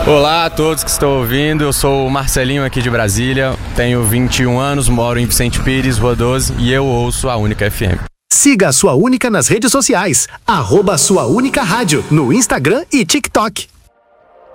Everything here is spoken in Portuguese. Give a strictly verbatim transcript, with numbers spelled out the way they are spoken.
Olá a todos que estão ouvindo, eu sou o Marcelinho aqui de Brasília, tenho vinte e um anos, moro em Vicente Pires, Rua doze, e eu ouço a Única F M. Siga a Sua Única nas redes sociais, arroba Sua Única Rádio, no Instagram e TikTok.